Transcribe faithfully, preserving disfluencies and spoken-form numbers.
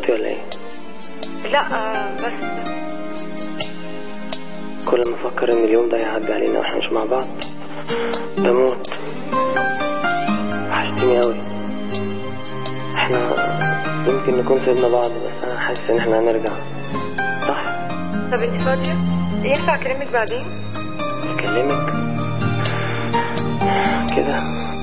بتموتي ولا ايه؟ لا آه بس كل ما افكر ان اليوم ده هيعدي علينا واحنا مش مع بعض بموت. وحشتيني قوي. احنا يمكن نكون سيبنا بعض بس انا حاسس ان احنا هنرجع، صح؟ طب انت فاضية؟ ينفع اكلمك بعدين؟ اكلمك كده؟